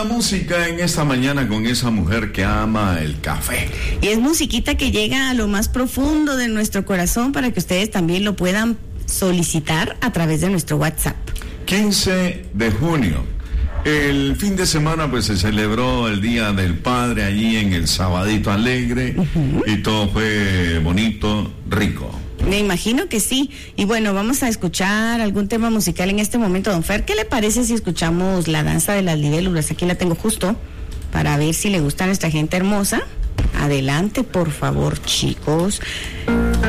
buena música en esta mañana con esa mujer que ama el café. Y es musiquita que llega a lo más profundo de nuestro corazón para que ustedes también lo puedan solicitar a través de nuestro WhatsApp. 15 de junio. El fin de semana pues se celebró el Día del Padre allí en el Sabadito Alegre y todo fue bonito, rico. Me imagino que sí. Y bueno, vamos a escuchar algún tema musical en este momento. Don Fer, ¿qué le parece si escuchamos La Danza de las Libélulas? Aquí la tengo justo para ver si le gusta a nuestra gente hermosa. Adelante, por favor, chicos.